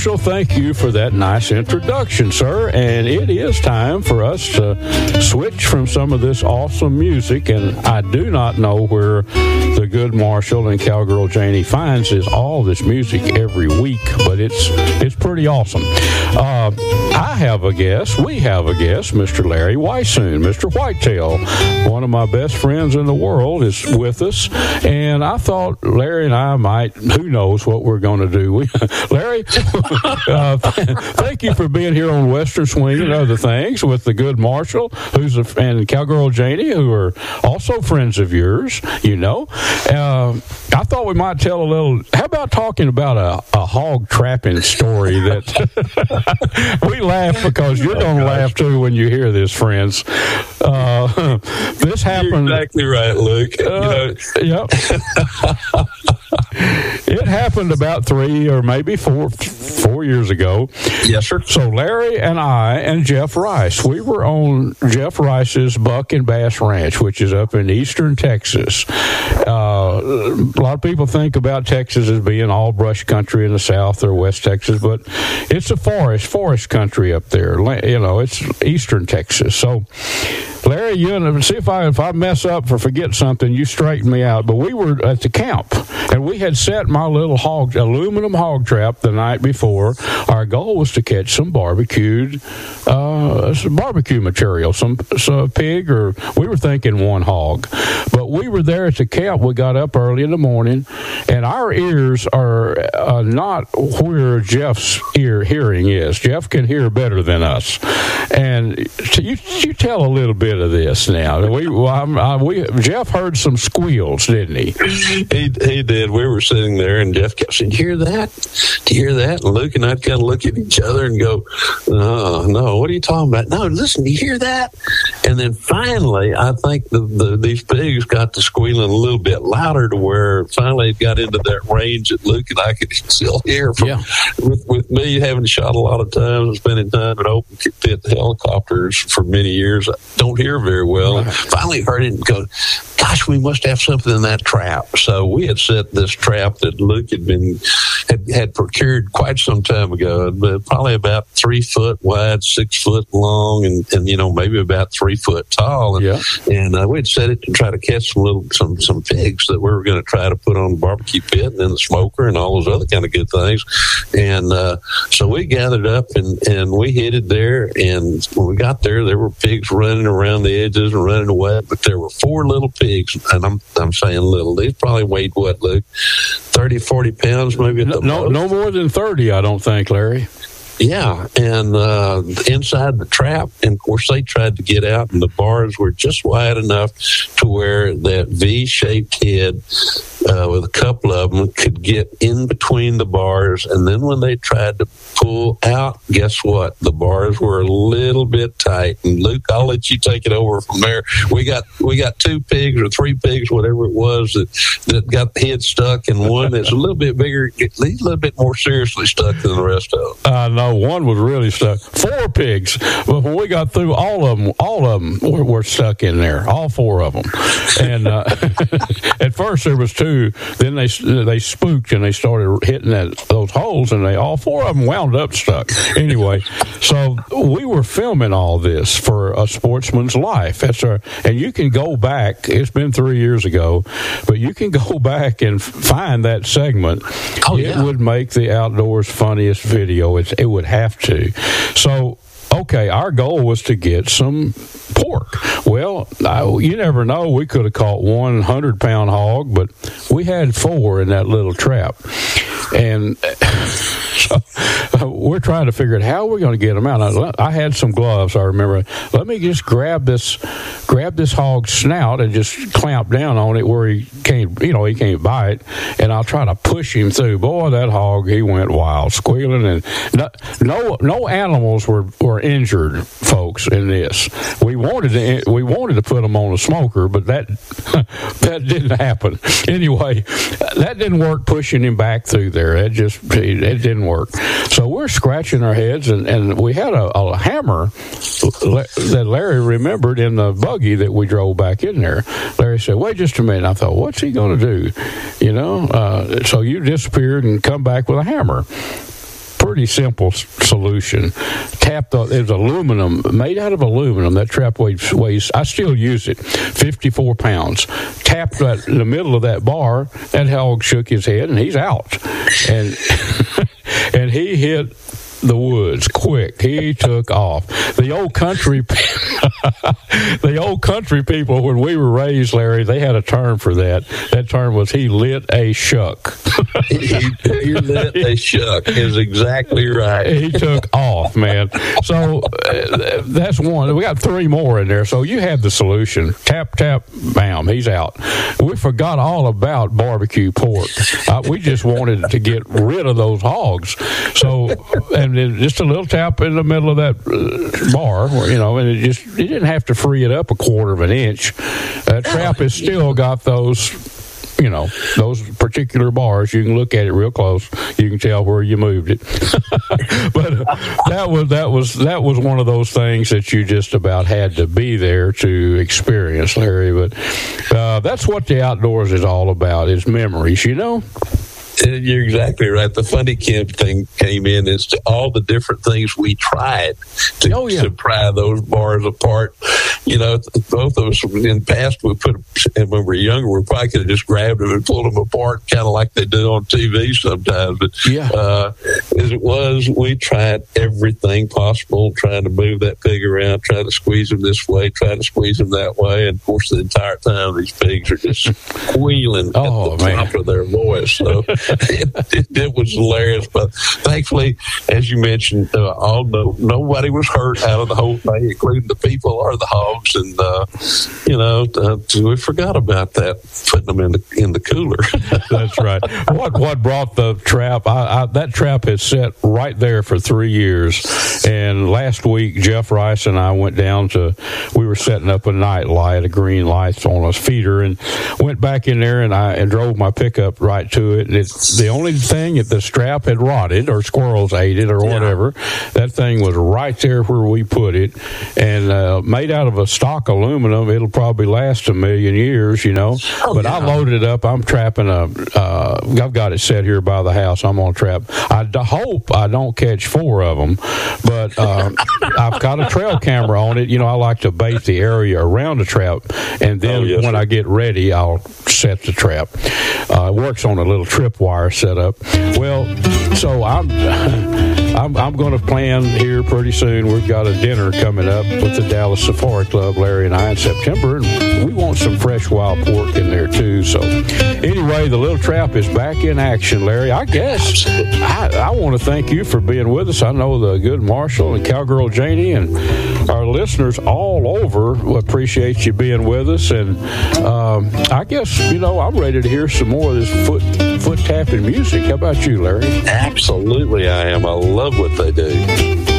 Marshall, thank you for that nice introduction, sir. And it is time for us to switch from some of this awesome music. And I do not know where the good Marshall and Cowgirl Janie finds all this music every week, but it's pretty awesome. I have a guest. We have a guest, Mr. Larry Weishuhn, Mr. Whitetail. One of my best friends in the world is with us. And I thought Larry and I might, who knows what we're going to do. Larry, thank you for being here on Western Swing and other things with the good Marshall, and Cowgirl Janie, who are also friends of yours, you know. I thought we might tell a little, how about talking about a hog trapping story that we laugh because you're going to laugh too when you hear this, friends. This happened. You're exactly right, Luke. Yep. It happened about 3 or maybe 4 years ago. Yes, sir. So Larry and I and Jeff Rice, we were on Jeff Rice's Buck and Bass Ranch, which is up in eastern Texas. A lot of people think about Texas as being all brush country in the south or west Texas, but it's a forest country up there. You know, it's eastern Texas. So Larry, you see if I mess up or forget something, you straighten me out. But we were at the camp, and we had set my little aluminum hog trap the night before. Our goal was to catch some barbecue material, some pig, or we were thinking one hog. But we were there at the camp. We got up early in the morning, and our ears are not where Jeff's hearing is. Jeff can hear better than us. And you tell a little bit of this now. Jeff heard some squeals, didn't he? He did. We were sitting there, and Jeff kept saying, "Do you hear that? Do you hear that?" And Luke and I kind of look at each other and go, "No, what are you talking about? No, listen, do you hear that?" And then finally, I think these pigs got to squealing a little bit louder to where finally it got into that range that Luke and I could still hear from. Yeah. With me having shot a lot of times and spending time in open pit helicopters for many years, I don't hear very well. Right. Finally heard it and go, "Gosh, we must have something in that trap." So we had set this trap that Luke had procured quite some time ago, probably about 3 foot wide, 6 foot long, and maybe about 3 foot tall. And we'd set it to try to catch some pigs that we were going to try to put on the barbecue pit and then the smoker and all those other kind of good things. And so we gathered up and we headed there. And when we got there were pigs running around the edges and running away. But there were 4 little pigs, and I'm saying little. They probably weighed what, Luke? 30, 40 pounds, maybe at the most. No more than 30, I don't think, Larry. Yeah, and inside the trap, and of course they tried to get out, and the bars were just wide enough to where that V-shaped head with a couple of them could get in between the bars, and then when they tried to pull out, guess what? The bars were a little bit tight. And Luke, I'll let you take it over from there. We got 2 pigs or 3 pigs, whatever it was, that got the head stuck, and one that's a little bit bigger, a little bit more seriously stuck than the rest of them. No, one was really stuck. 4 pigs, but when we got through, all of them were stuck in there, all 4 of them. And at first there was 2. Then they spooked and they started hitting those holes, and all 4 of them wound up stuck. Anyway, so we were filming all this for A Sportsman's Life. And you can go back. It's been 3 years ago, but you can go back and find that segment. Oh, yeah. It would make the outdoors funniest video. It would have to. So, okay, our goal was to get some pork. Well, you never know. We could have caught 100-pound hog, but we had 4 in that little trap. And so we're trying to figure out how we're going to get them out. I had some gloves, I remember. Let me just grab this hog's snout and just clamp down on it where he can't bite, and I'll try to push him through. Boy, that hog, he went wild, squealing, and no animals were injured, folks, in this. We wanted to put them on a smoker, but that didn't happen. Anyway, that didn't work, pushing him back through there. It didn't work. So we're scratching our heads, and we had a hammer that Larry remembered in the buggy that we drove back in there. Larry said, "Wait just a minute." I thought, what's he going to do? So you disappeared and come back with a hammer. pretty simple solution. It was aluminum, made out of aluminum. That trap weighs, I still use it, 54 pounds. Tapped that in the middle of that bar, that hog shook his head, and he's out. And and he hit the woods quick. He took off. The old country people, when we were raised, Larry, they had a term for that. That term was he lit a shuck. he lit a shuck is exactly right. He took off, man. So that's one. We got 3 more in there. So you had the solution. Tap, tap, bam, he's out. We forgot all about barbecue pork. We just wanted to get rid of those hogs. So, and then just a little tap in the middle of that bar, and it didn't have to free it up a quarter of an inch. That trap has still got those particular bars. You can look at it real close. You can tell where you moved it. But that was one of those things that you just about had to be there to experience, Larry. But that's what the outdoors is all about, is memories, You're exactly right. The Funny Camp thing came in as to all the different things we tried to pry those bars apart. Both of us in the past, and when we were younger, we probably could have just grabbed them and pulled them apart, kind of like they do on TV sometimes. But as it was, we tried everything possible, trying to move that pig around, trying to squeeze him this way, trying to squeeze him that way. And of course, the entire time, these pigs are just squealing at the top of their voice. So it was hilarious, but thankfully, as you mentioned, nobody was hurt out of the whole thing, including the people or the hogs. And we forgot about that, putting them in the cooler. That's right. What brought the trap? That trap has sat right there for 3 years. And last week, Jeff Rice and I went down we were setting up a night light, a green light on a feeder, and went back in there and drove my pickup right to it. And it's the only thing that the strap had rotted, or squirrels ate it, or whatever. That thing was right there where we put it, and made out of a stock aluminum. It'll probably last 1,000,000 years, But I loaded it up. I'm trapping I've got it set here by the house. I'm on trap. I hope I don't catch 4 of them, but I've got a trail camera on it. I like to bait the area around the trap, and then when I get ready, I'll set the trap. It works on a little tripwire setup. Well, so I'm going to plan here pretty soon. We've got a dinner coming up with the Dallas Safari Club, Larry and I, in September, and we want some fresh wild pork in there too. So anyway, the little trap is back in action, Larry. I guess I want to thank you for being with us. I know the good Marshall and Cowgirl Janie and our listeners all over appreciate you being with us, and I guess I'm ready to hear some more of this foot tapping music. How about you, Larry? Absolutely, I am. I love what they do.